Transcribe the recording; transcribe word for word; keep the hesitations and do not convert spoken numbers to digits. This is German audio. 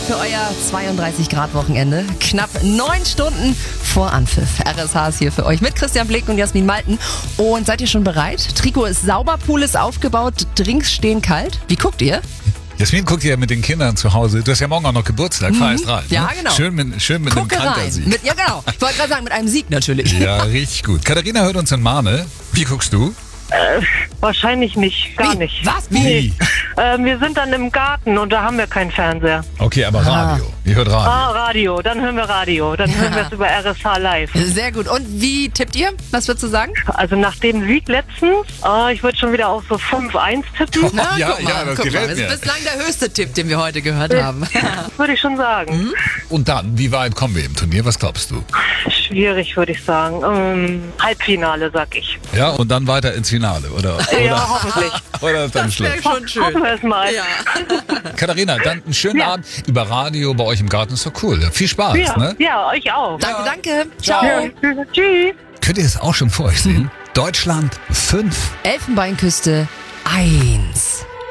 für euer zweiunddreißig Grad Wochenende. Knapp neun Stunden vor Anpfiff. R S H ist hier für euch mit Christian Blick und Jasmin Malten. Und seid ihr schon bereit? Trikot ist sauber, Pool ist aufgebaut, Drinks stehen kalt. Wie guckt ihr? Jasmin guckt ja mit den Kindern zu Hause. Du hast ja morgen auch noch Geburtstag, fahr erst rein. Ja, ne? genau. Schön mit, schön mit einem Gucke rein. Kantersieg. Mit, ja, genau. Ich wollte gerade sagen, mit einem Sieg natürlich. Ja, richtig gut. Katharina hört uns in Marne. Wie guckst du? Äh, wahrscheinlich nicht, gar Wie? nicht. Was? Wie? Äh, wir sind dann im Garten und da haben wir keinen Fernseher. Okay, aber Radio. Ihr hört Radio. Ah, Radio, dann hören wir Radio. Dann hören wir es über R S H live. Sehr gut. Und wie tippt ihr? Was würdest du sagen? Also nach dem Sieg letztens, ah, ich würde schon wieder auf so fünf eins tippen. Na, Ja, guck mal, ja, das guck gefällt mal. mir. Das ist bislang der höchste Tipp, den wir heute gehört haben. Würde ich schon sagen. Und dann, wie weit kommen wir im Turnier? Was glaubst du? Schwierig, würde ich sagen. Ähm, Halbfinale, sag ich. Ja, und dann weiter ins Finale, oder? Ja, Oder, hoffentlich. oder ist dann Schluss? schon schön. Hoffen wir es mal. Ja. Katharina, dann einen schönen Ja. Abend über Radio bei euch im Garten. Ist doch cool. Viel Spaß, Ja, ne? ja, euch auch. Danke, danke. Ciao. Ja, tschüss. Könnt ihr das auch schon vor euch sehen? Deutschland fünf. Elfenbeinküste eins.